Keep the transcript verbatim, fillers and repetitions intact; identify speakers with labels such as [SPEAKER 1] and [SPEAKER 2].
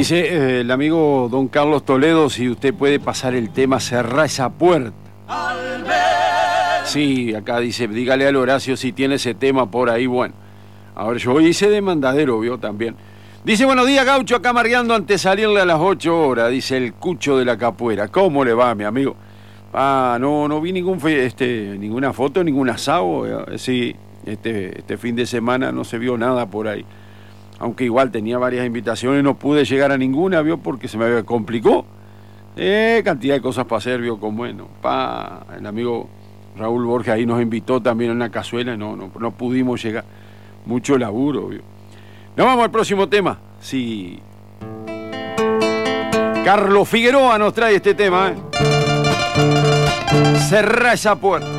[SPEAKER 1] Dice eh, el amigo don Carlos Toledo, si usted puede pasar el tema Cerrá esa puerta. Sí, acá dice, dígale al Horacio si tiene ese tema por ahí. Bueno, a ver, yo hice de mandadero, vio también. Dice, buenos días, Gaucho, acá margueando antes de salirle a las ocho horas, dice el Cucho de la Capuera. ¿Cómo le va, mi amigo? Ah, no, no vi ningún fe, este, ninguna foto, ningún asado. Eh, sí, este, este fin de semana no se vio nada por ahí. Aunque igual tenía varias invitaciones, no pude llegar a ninguna, vio, porque se me complicó. Eh, cantidad de cosas para hacer, vio, como bueno. Pa, el amigo Raúl Borges ahí nos invitó también a una cazuela, no, no, no pudimos llegar. Mucho laburo, vio. Nos vamos al próximo tema. Sí. Carlos Figueroa nos trae este tema, ¿eh? Cerrá esa puerta.